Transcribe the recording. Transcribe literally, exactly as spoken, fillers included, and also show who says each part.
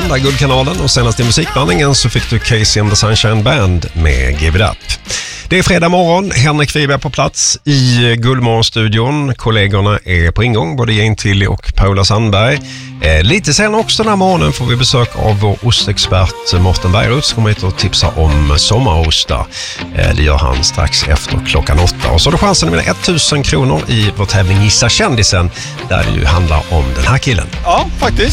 Speaker 1: där är Guldkanalen, och senast i musikblandningen så fick du Casey and the Sunshine Band med Give It Up. Det är fredag morgon, Henrik Wiberg på plats i Guldmorgonstudion. Kollegorna är på ingång, både Jane Tilly och Paula Sandberg. Eh, lite senare också den här morgonen får vi besök av vår ostexpert Mårten Bergrut som kommer hit och tipsa om sommarostar. Eh, det gör han strax efter klockan åtta. Och så har du chansen att vinna tusen kronor i vår tävling Gissa kändisen, där det ju handlar om den här killen.
Speaker 2: Ja, faktiskt.